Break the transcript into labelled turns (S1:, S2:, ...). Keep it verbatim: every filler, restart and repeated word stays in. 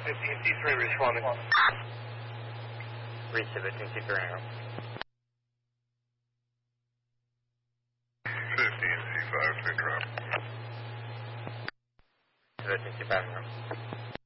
S1: fifteen C three responding.
S2: Reach to fifteen C three now.
S3: fifteen C five, take drop.
S2: fifteen C five now.